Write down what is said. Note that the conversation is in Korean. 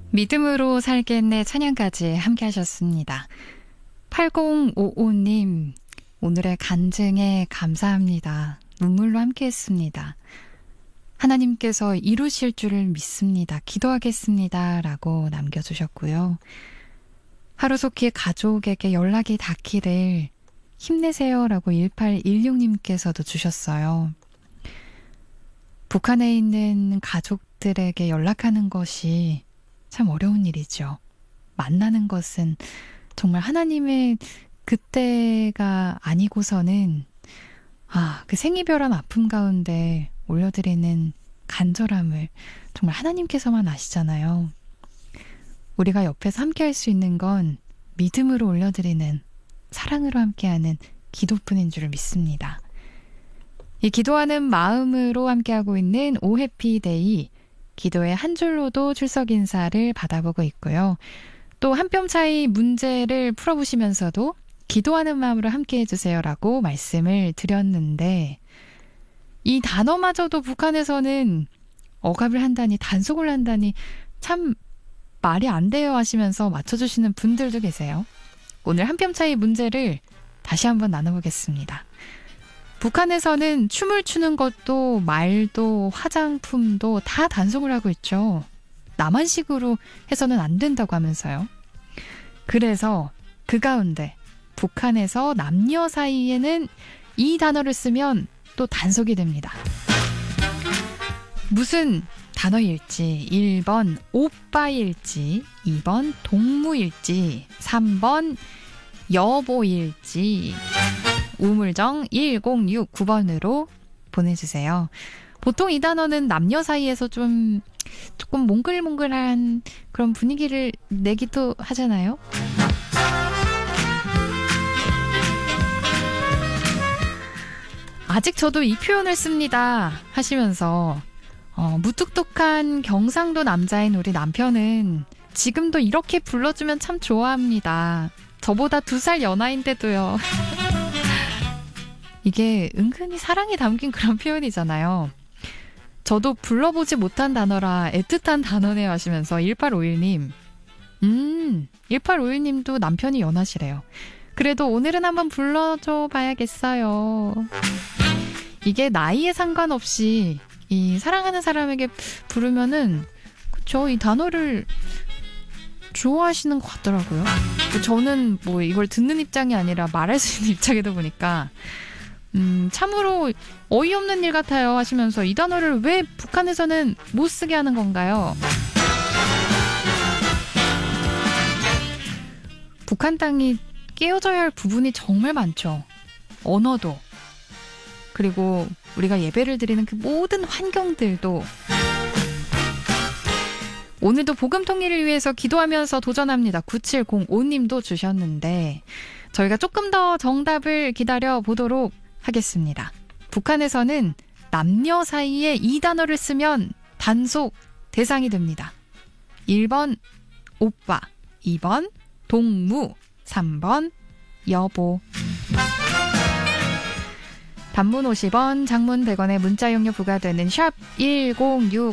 믿음으로 살겠네 찬양까지 함께 하셨습니다. 8055님, 오늘의 간증에 감사합니다. 눈물로 함께 했습니다. 하나님께서 이루실 줄을 믿습니다. 기도하겠습니다. 라고 남겨주셨고요. 하루속히 가족에게 연락이 닿기를 힘내세요. 라고 1816님께서도 주셨어요. 북한에 있는 가족들에게 연락하는 것이 참 어려운 일이죠. 만나는 것은 정말 하나님의 그때가 아니고서는 그 생이별한 아픔 가운데 올려드리는 간절함을 정말 하나님께서만 아시잖아요. 우리가 옆에서 함께 할 수 있는 건 믿음으로 올려드리는 사랑으로 함께하는 기도뿐인 줄을 믿습니다. 이 기도하는 마음으로 함께하고 있는 오해피데이, 기도의 한 줄로도 출석 인사를 받아보고 있고요. 또 한 뼘 차이 문제를 풀어보시면서도 기도하는 마음으로 함께 해주세요라고 말씀을 드렸는데, 이 단어마저도 북한에서는 억압을 한다니, 단속을 한다니 참 말이 안 돼요 하시면서 맞춰주시는 분들도 계세요. 오늘 한 뼘 차이 문제를 다시 한번 나눠보겠습니다. 북한에서는 춤을 추는 것도 말도 화장품도 다 단속을 하고 있죠. 남한식으로 해서는 안 된다고 하면서요. 그래서 그 가운데 북한에서 남녀 사이에는 이 단어를 쓰면 또 단속이 됩니다. 무슨 단어일지 1번 오빠일지, 2번 동무일지, 3번 여보일지 우물정 1069번으로 보내주세요. 보통 이 단어는 남녀 사이에서 조금 몽글몽글한 그런 분위기를 내기도 하잖아요. 아직 저도 이 표현을 씁니다 하시면서 무뚝뚝한 경상도 남자인 우리 남편은 지금도 이렇게 불러주면 참 좋아합니다. 저보다 2살 연하인데도요. 이게 은근히 사랑이 담긴 그런 표현이잖아요. 저도 불러보지 못한 단어라 애틋한 단어네요 하시면서 1851님 1851님도 남편이 연하시래요. 그래도 오늘은 한번 불러줘 봐야겠어요. 이게 나이에 상관없이 이 사랑하는 사람에게 부르면은 그쵸, 이 단어를 좋아하시는 것 같더라고요. 저는 뭐 이걸 듣는 입장이 아니라 말할 수 있는 입장이다 보니까 참으로 어이없는 일 같아요 하시면서 이 단어를 왜 북한에서는 못 쓰게 하는 건가요? 북한 땅이 깨어져야 할 부분이 정말 많죠. 언어도, 그리고 우리가 예배를 드리는 그 모든 환경들도. 오늘도 복음 통일을 위해서 기도하면서 도전합니다. 9705님도 주셨는데 저희가 조금 더 정답을 기다려 보도록 하겠습니다. 북한에서는 남녀 사이에 이 단어를 쓰면 단속 대상이 됩니다. 1번 오빠, 2번 동무, 3번 여보. 단문 50원, 장문 100원의 문자 용료 부과되는 샵 1061